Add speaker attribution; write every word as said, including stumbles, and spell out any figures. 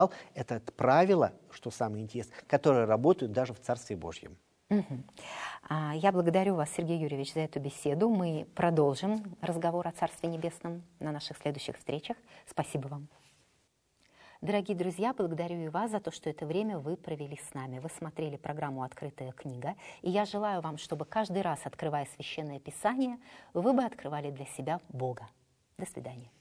Speaker 1: Это правила, что самое интересное, которые работают даже в Царстве Божьем.
Speaker 2: Угу. Я благодарю вас, Сергей Юрьевич, за эту беседу. Мы продолжим разговор о Царстве Небесном на наших следующих встречах. Спасибо вам. Дорогие друзья, благодарю и вас за то, что это время вы провели с нами. Вы смотрели программу «Открытая книга», и я желаю вам, чтобы каждый раз, открывая Священное Писание, вы бы открывали для себя Бога. До свидания.